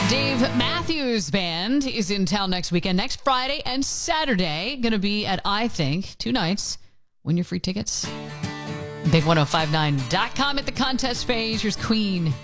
Dave Matthews Band is in town next weekend, next Friday and Saturday. Going to be at, I think, 2 nights. Win your free tickets. Big1059.com at the contest page. Here's Queen.